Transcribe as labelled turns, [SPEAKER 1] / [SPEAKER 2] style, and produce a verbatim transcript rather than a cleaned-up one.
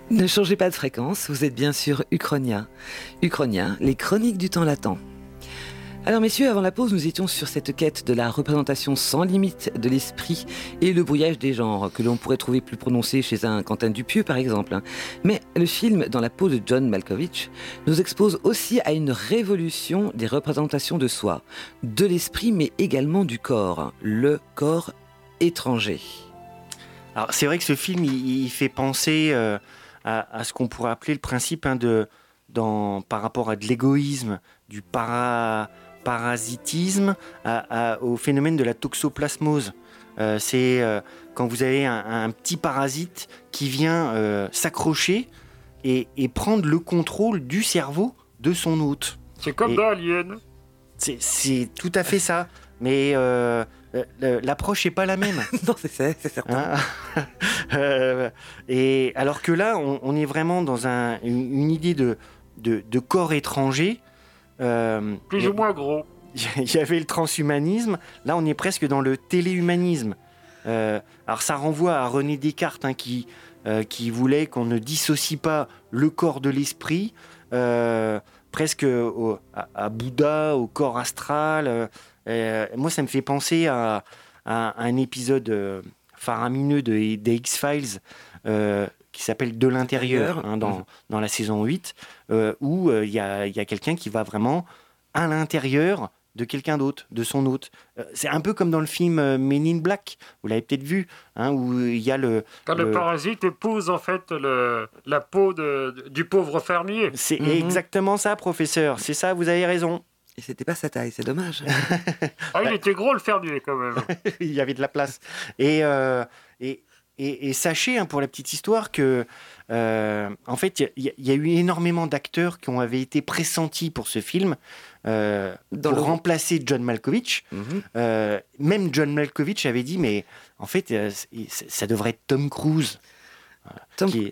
[SPEAKER 1] Ne changez pas de fréquence, vous êtes bien sûr Uchronia. Uchronia, les chroniques du temps latent. Alors messieurs, avant la pause, nous étions sur cette quête de la représentation sans limite de l'esprit et le brouillage des genres, que l'on pourrait trouver plus prononcé chez un Quentin Dupieux par exemple. Mais le film, dans la peau de John Malkovich, nous expose aussi à une révolution des représentations de soi, de l'esprit mais également du corps, le corps étranger.
[SPEAKER 2] Alors c'est vrai que ce film, il, il fait penser euh, à, à ce qu'on pourrait appeler le principe hein, de, dans, par rapport à de l'égoïsme, du para... parasitisme à, à, au phénomène de la toxoplasmose. Euh, c'est euh, quand vous avez un, un petit parasite qui vient euh, s'accrocher et, et prendre le contrôle du cerveau de son hôte.
[SPEAKER 3] C'est comme
[SPEAKER 2] et
[SPEAKER 3] dans Alien.
[SPEAKER 2] C'est, c'est tout à fait ça. Mais euh, l'approche n'est pas la même.
[SPEAKER 1] Non, c'est, c'est, c'est certain.
[SPEAKER 2] Hein euh, et alors que là, on, on est vraiment dans un, une, une idée de, de, de corps étranger.
[SPEAKER 3] Euh, plus ou moins gros.
[SPEAKER 2] Il y avait le transhumanisme, là on est presque dans le téléhumanisme. Euh, alors ça renvoie à René Descartes hein, qui, euh, qui voulait qu'on ne dissocie pas le corps de l'esprit, euh, presque au, à, à Bouddha, au corps astral. Euh, euh, moi ça me fait penser à, à, à un épisode euh, faramineux de, des X-Files euh, qui s'appelle De l'intérieur, hein, dans, dans la saison huit, euh, où il euh, y, a, y a quelqu'un qui va vraiment à l'intérieur de quelqu'un d'autre, de son hôte. Euh, c'est un peu comme dans le film euh, Men in Black, vous l'avez peut-être vu, hein, où il y a le...
[SPEAKER 3] Quand le, le parasite épouse en fait le, la peau de, du pauvre fermier.
[SPEAKER 2] C'est mm-hmm. exactement ça, professeur, c'est ça, vous avez raison.
[SPEAKER 1] Et c'était pas sa taille, c'est dommage.
[SPEAKER 3] Ah, il était gros le fermier quand même.
[SPEAKER 2] Il y avait de la place. Et... Euh, et Et, et sachez, hein, pour la petite histoire, que euh, en fait, il y, y a eu énormément d'acteurs qui ont avaient été pressentis pour ce film euh, pour le... remplacer John Malkovich. Mm-hmm. Euh, même John Malkovich avait dit, mais en fait, euh, ça devrait être Tom Cruise.
[SPEAKER 1] Tom,
[SPEAKER 2] qui est...